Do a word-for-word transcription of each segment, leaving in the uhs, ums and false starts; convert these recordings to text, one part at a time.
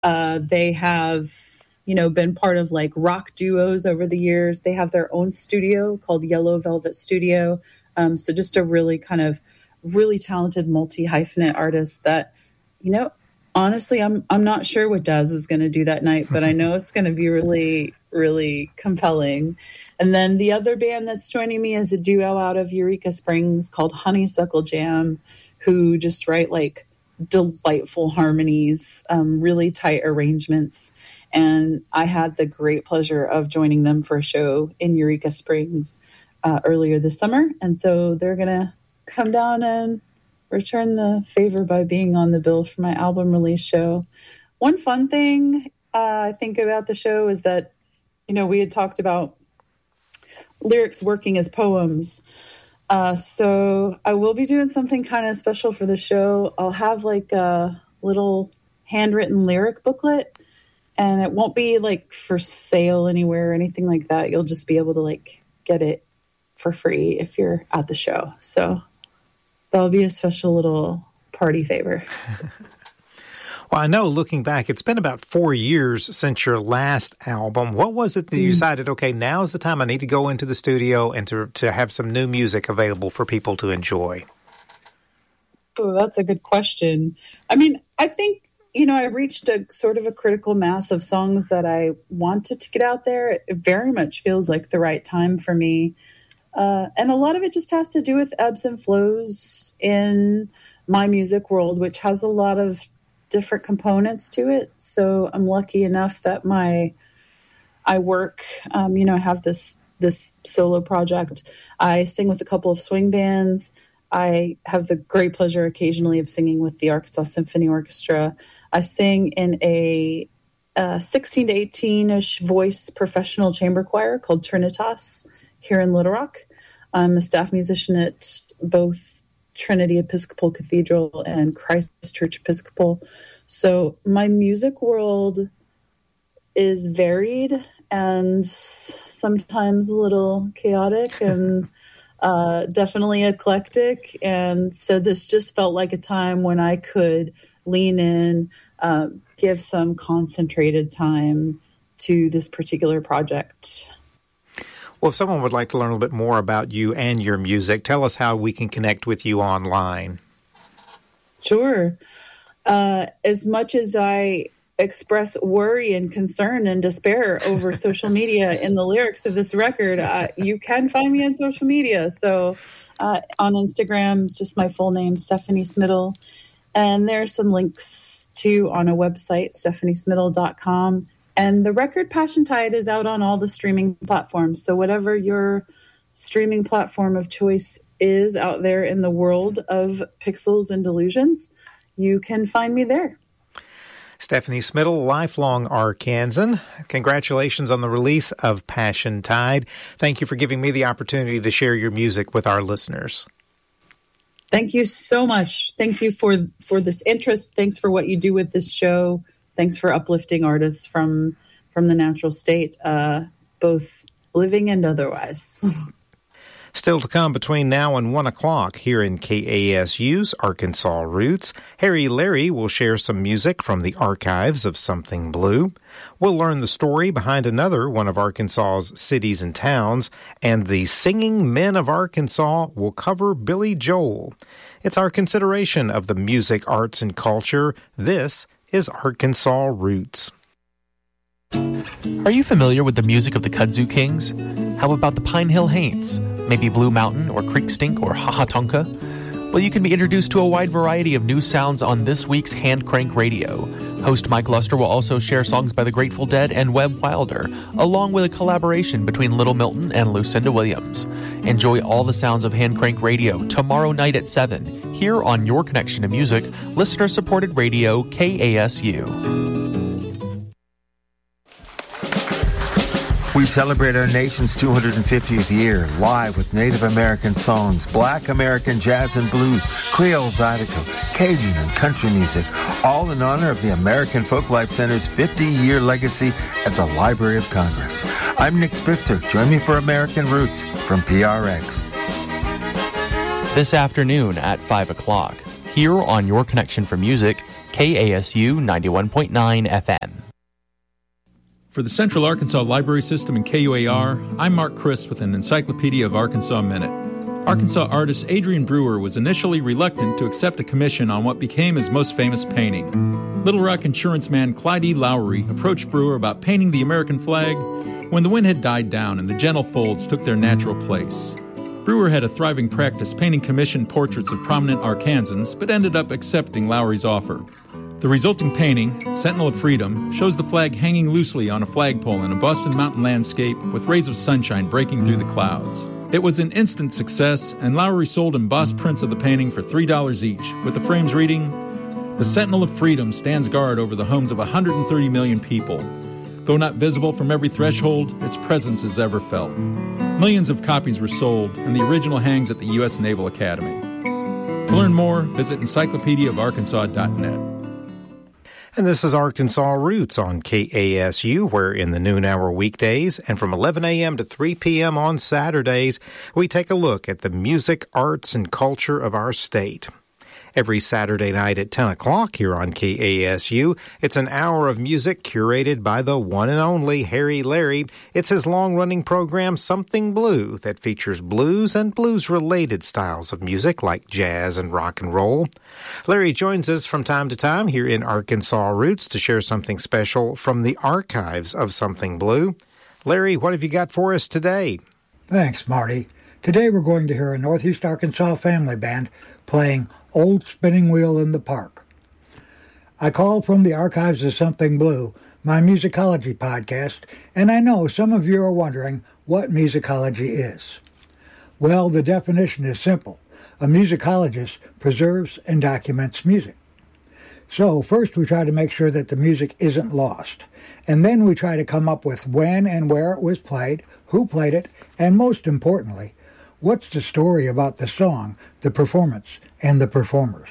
Uh, they have, you know, been part of like rock duos over the years. They have their own studio called Yellow Velvet Studio. Um, so just a really kind of really talented multi-hyphenate artist that, you know, honestly, I'm I'm not sure what Daz is going to do that night, but I know it's going to be really, really compelling. And then the other band that's joining me is a duo out of Eureka Springs called Honeysuckle Jam, who just write like delightful harmonies, um, really tight arrangements. And I had the great pleasure of joining them for a show in Eureka Springs uh, earlier this summer. And so they're going to come down and return the favor by being on the bill for my album release show. One fun thing uh, I think about the show is that, you know, we had talked about lyrics working as poems. Uh, so I will be doing something kind of special for the show. I'll have like a little handwritten lyric booklet, and it won't be like for sale anywhere or anything like that. You'll just be able to like get it for free if you're at the show. So that'll be a special little party favor. Well, I know looking back, it's been about four years since your last album. What was it that you decided, okay, now's the time I need to go into the studio and to to have some new music available for people to enjoy? Oh, that's a good question. I mean, I think, you know, I reached a sort of a critical mass of songs that I wanted to get out there. It very much feels like the right time for me. Uh, and a lot of it just has to do with ebbs and flows in my music world, which has a lot of different components to it. So I'm lucky enough that my, I work, um, you know, I have this, this solo project. I sing with a couple of swing bands. I have the great pleasure occasionally of singing with the Arkansas Symphony Orchestra. I sing in a, a sixteen to eighteen-ish voice professional chamber choir called Trinitas here in Little Rock. I'm a staff musician at both Trinity Episcopal Cathedral and Christ Church Episcopal. So my music world is varied and sometimes a little chaotic and uh, definitely eclectic. And so this just felt like a time when I could lean in, uh, give some concentrated time to this particular project. Well, if someone would like to learn a little bit more about you and your music, tell us how we can connect with you online. Sure. Uh, as much as I express worry and concern and despair over social media in the lyrics of this record, uh, you can find me on social media. So uh, on Instagram, it's just my full name, Stephanie Smittle. And there are some links too on a website, stephanie smittle dot com. And the record Passion Tide is out on all the streaming platforms. So whatever your streaming platform of choice is out there in the world of pixels and delusions, you can find me there. Stephanie Smittle, lifelong Arkansan. Congratulations on the release of Passion Tide. Thank you for giving me the opportunity to share your music with our listeners. Thank you so much. Thank you for, for this interest. Thanks for what you do with this show. Thanks for uplifting artists from from the natural state, uh, both living and otherwise. Still to come between now and one o'clock here in K A S U's Arkansas Roots, Harry Larry will share some music from the archives of Something Blue. We'll learn the story behind another one of Arkansas's cities and towns, and the Singing Men of Arkansas will cover Billy Joel. It's our consideration of the music, arts, and culture. This is Arkansas Roots. Are you familiar with the music of the Kudzu Kings? How about the Pine Hill Haints? Maybe Blue Mountain or Creek Stink or Ha Ha Tonka? Well, you can be introduced to a wide variety of new sounds on this week's Hand Crank Radio. Host Mike Luster will also share songs by the Grateful Dead and Webb Wilder, along with a collaboration between Little Milton and Lucinda Williams. Enjoy all the sounds of Hand Crank Radio tomorrow night at seven, here on Your Connection to Music, listener-supported radio K A S U. We celebrate our nation's two hundred fiftieth year live with Native American songs, Black American jazz and blues, Creole Zydeco, Cajun and country music, all in honor of the American Folklife Center's fifty-year legacy at the Library of Congress. I'm Nick Spitzer. Join me for American Roots from P R X. This afternoon at five o'clock, here on Your Connection for Music, K A S U ninety-one point nine F M. For the Central Arkansas Library System and K U A R, I'm Mark Chris with an Encyclopedia of Arkansas Minute. Arkansas artist Adrian Brewer was initially reluctant to accept a commission on what became his most famous painting. Little Rock insurance man Clyde E. Lowry approached Brewer about painting the American flag when the wind had died down and the gentle folds took their natural place. Brewer had a thriving practice painting commissioned portraits of prominent Arkansans, but ended up accepting Lowry's offer. The resulting painting, Sentinel of Freedom, shows the flag hanging loosely on a flagpole in a Boston mountain landscape with rays of sunshine breaking through the clouds. It was an instant success, and Lowry sold embossed prints of the painting for three dollars each, with the frames reading, "The Sentinel of Freedom stands guard over the homes of one hundred thirty million people. Though not visible from every threshold, its presence is ever felt." Millions of copies were sold, and the original hangs at the U S Naval Academy. To learn more, visit encyclopedia of arkansas dot net. And this is Arkansas Roots on K A S U, where in the noon hour weekdays and from eleven a.m. to three p.m. on Saturdays, we take a look at the music, arts, and culture of our state. Every Saturday night at ten o'clock here on K A S U, it's an hour of music curated by the one and only Harry Larry. It's his long-running program, Something Blue, that features blues and blues-related styles of music like jazz and rock and roll. Larry joins us from time to time here in Arkansas Roots to share something special from the archives of Something Blue. Larry, what have you got for us today? Thanks, Marty. Today we're going to hear a Northeast Arkansas family band playing Old Spinning Wheel in the Park. I call from the archives of Something Blue, my musicology podcast, and I know some of you are wondering what musicology is. Well, the definition is simple. A musicologist preserves and documents music. So first we try to make sure that the music isn't lost, and then we try to come up with when and where it was played, who played it, and most importantly, what's the story about the song, the performance, and the performers?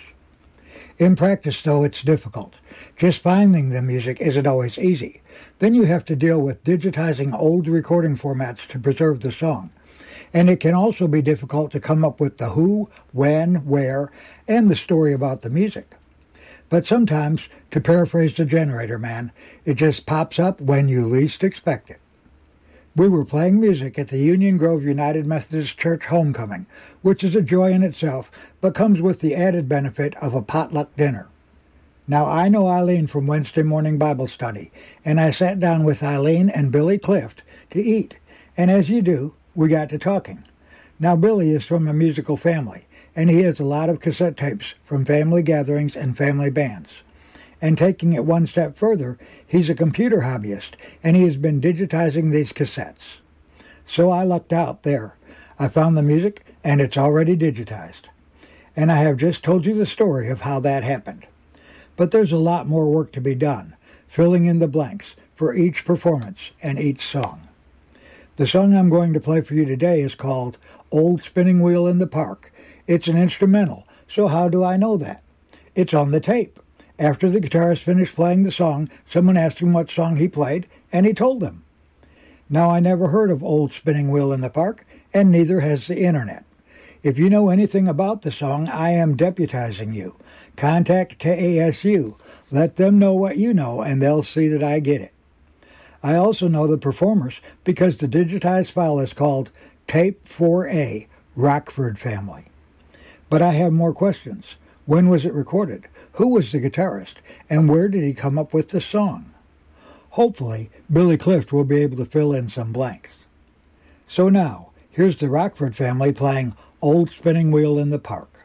In practice, though, it's difficult. Just finding the music isn't always easy. Then you have to deal with digitizing old recording formats to preserve the song. And it can also be difficult to come up with the who, when, where, and the story about the music. But sometimes, to paraphrase the generator man, it just pops up when you least expect it. We were playing music at the Union Grove United Methodist Church homecoming, which is a joy in itself, but comes with the added benefit of a potluck dinner. Now, I know Eileen from Wednesday morning Bible study, and I sat down with Eileen and Billy Clift to eat, and as you do, we got to talking. Now, Billy is from a musical family, and he has a lot of cassette tapes from family gatherings and family bands. And taking it one step further, he's a computer hobbyist, and he has been digitizing these cassettes. So I lucked out there. I found the music, and it's already digitized. And I have just told you the story of how that happened. But there's a lot more work to be done, filling in the blanks for each performance and each song. The song I'm going to play for you today is called Old Spinning Wheel in the Park. It's an instrumental, so how do I know that? It's on the tape. After the guitarist finished playing the song, someone asked him what song he played, and he told them. Now, I never heard of Old Spinning Wheel in the Park, and neither has the internet. If you know anything about the song, I am deputizing you. Contact K A S U. Let them know what you know, and they'll see that I get it. I also know the performers because the digitized file is called Tape four A, Rockford Family. But I have more questions. When was it recorded? Who was the guitarist? And where did he come up with the song? Hopefully, Billy Clift will be able to fill in some blanks. So now, here's the Rockford Family playing Old Spinning Wheel in the Park.